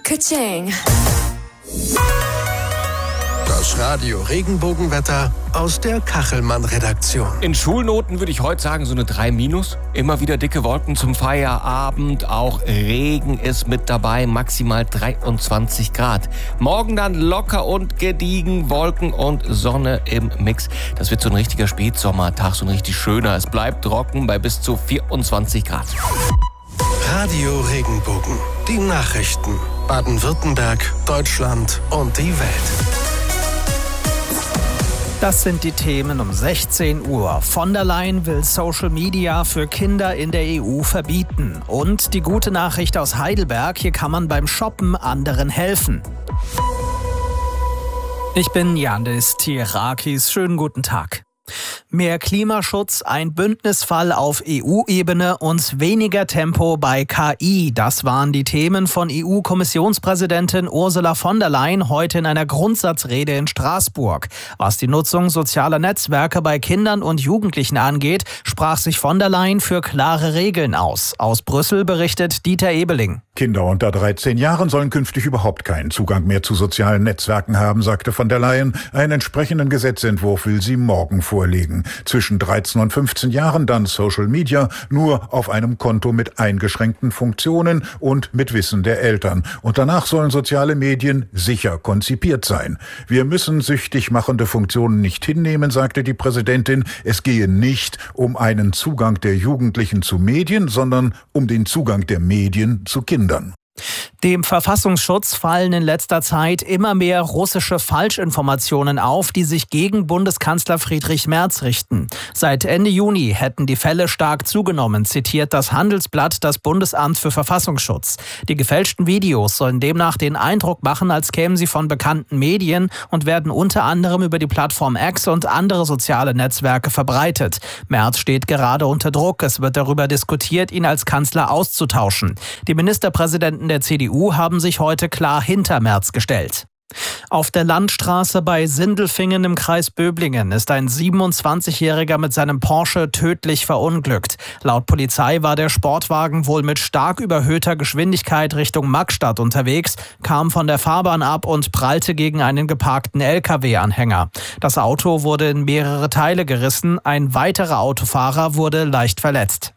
Ka-ching. Das Radio Regenbogenwetter aus der Kachelmann-Redaktion. In Schulnoten würde ich heute sagen so eine 3-. Immer wieder dicke Wolken zum Feierabend. Auch Regen ist mit dabei, maximal 23 Grad. Morgen dann locker und gediegen, Wolken und Sonne im Mix. Das wird so ein richtiger Spätsommertag, so ein richtig schöner. Es bleibt trocken bei bis zu 24 Grad. Radio Regenbogen. Die Nachrichten. Baden-Württemberg, Deutschland und die Welt. Das sind die Themen um 16 Uhr. Von der Leyen will Social Media für Kinder in der EU verbieten. Und die gute Nachricht aus Heidelberg, hier kann man beim Shoppen anderen helfen. Ich bin Yandis Tirakis. Schönen guten Tag. Mehr Klimaschutz, ein Bündnisfall auf EU-Ebene und weniger Tempo bei KI. Das waren die Themen von EU-Kommissionspräsidentin Ursula von der Leyen heute in einer Grundsatzrede in Straßburg. Was die Nutzung sozialer Netzwerke bei Kindern und Jugendlichen angeht, sprach sich von der Leyen für klare Regeln aus. Aus Brüssel berichtet Dieter Ebeling. Kinder unter 13 Jahren sollen künftig überhaupt keinen Zugang mehr zu sozialen Netzwerken haben, sagte von der Leyen. Einen entsprechenden Gesetzentwurf will sie morgen vorlegen. Zwischen 13 und 15 Jahren dann Social Media nur auf einem Konto mit eingeschränkten Funktionen und mit Wissen der Eltern. Und danach sollen soziale Medien sicher konzipiert sein. Wir müssen süchtig machende Funktionen nicht hinnehmen, sagte die Präsidentin. Es gehe nicht um einen Zugang der Jugendlichen zu Medien, sondern um den Zugang der Medien zu Kindern. Dem Verfassungsschutz fallen in letzter Zeit immer mehr russische Falschinformationen auf, die sich gegen Bundeskanzler Friedrich Merz richten. Seit Ende Juni hätten die Fälle stark zugenommen, zitiert das Handelsblatt das Bundesamt für Verfassungsschutz. Die gefälschten Videos sollen demnach den Eindruck machen, als kämen sie von bekannten Medien und werden unter anderem über die Plattform X und andere soziale Netzwerke verbreitet. Merz steht gerade unter Druck. Es wird darüber diskutiert, ihn als Kanzler auszutauschen. Die Ministerpräsidenten der CDU haben sich heute klar hinter Merz gestellt. Auf der Landstraße bei Sindelfingen im Kreis Böblingen ist ein 27-Jähriger mit seinem Porsche tödlich verunglückt. Laut Polizei war der Sportwagen wohl mit stark überhöhter Geschwindigkeit Richtung Magstadt unterwegs, kam von der Fahrbahn ab und prallte gegen einen geparkten LKW-Anhänger. Das Auto wurde in mehrere Teile gerissen, ein weiterer Autofahrer wurde leicht verletzt.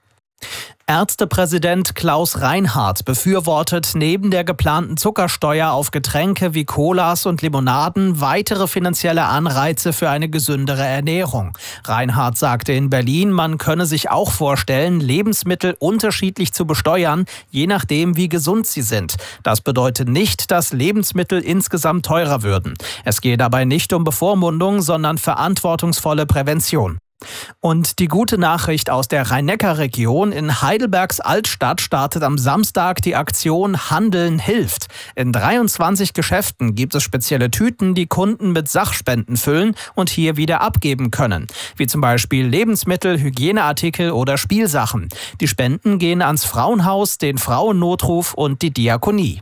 Ärztepräsident Klaus Reinhardt befürwortet neben der geplanten Zuckersteuer auf Getränke wie Colas und Limonaden weitere finanzielle Anreize für eine gesündere Ernährung. Reinhardt sagte in Berlin, man könne sich auch vorstellen, Lebensmittel unterschiedlich zu besteuern, je nachdem wie gesund sie sind. Das bedeutet nicht, dass Lebensmittel insgesamt teurer würden. Es gehe dabei nicht um Bevormundung, sondern verantwortungsvolle Prävention. Und die gute Nachricht aus der Rhein-Neckar-Region: in Heidelbergs Altstadt startet am Samstag die Aktion Handeln hilft. In 23 Geschäften gibt es spezielle Tüten, die Kunden mit Sachspenden füllen und hier wieder abgeben können. Wie zum Beispiel Lebensmittel, Hygieneartikel oder Spielsachen. Die Spenden gehen ans Frauenhaus, den Frauennotruf und die Diakonie.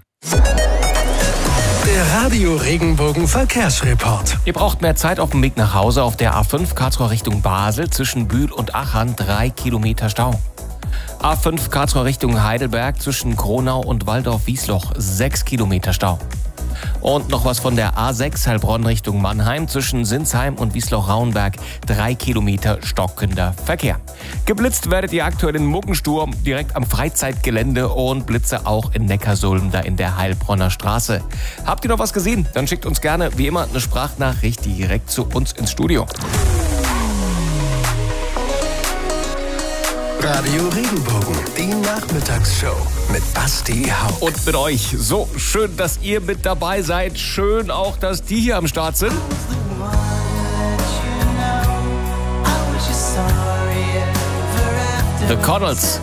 Der Radio Regenbogen Verkehrsreport. Ihr braucht mehr Zeit auf dem Weg nach Hause auf der A5 Karlsruhe Richtung Basel zwischen Bühl und Achern 3 Kilometer Stau. A5 Karlsruhe Richtung Heidelberg zwischen Kronau und Waldorf-Wiesloch 6 Kilometer Stau. Und noch was von der A6 Heilbronn Richtung Mannheim zwischen Sinsheim und Wiesloch-Rauenberg 3 Kilometer stockender Verkehr. Geblitzt werdet ihr aktuell in Muggensturm direkt am Freizeitgelände und Blitze auch in Neckarsulm da in der Heilbronner Straße. Habt ihr noch was gesehen? Dann schickt uns gerne wie immer eine Sprachnachricht direkt zu uns ins Studio. Radio Regenbogen, die Nachmittagsshow mit Basti Hauck. Und mit euch. So schön, dass ihr mit dabei seid. Schön auch, dass die hier am Start sind. The Connells.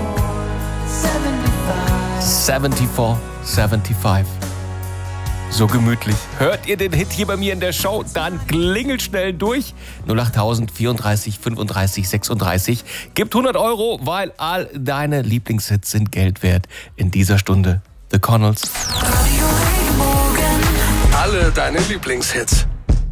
74, So gemütlich. Hört ihr den Hit hier bei mir in der Show? Dann klingelt schnell durch. 08000 34 35 36. Gibt 100 €, weil all deine Lieblingshits sind Geld wert. In dieser Stunde The Connells. Alle deine Lieblingshits.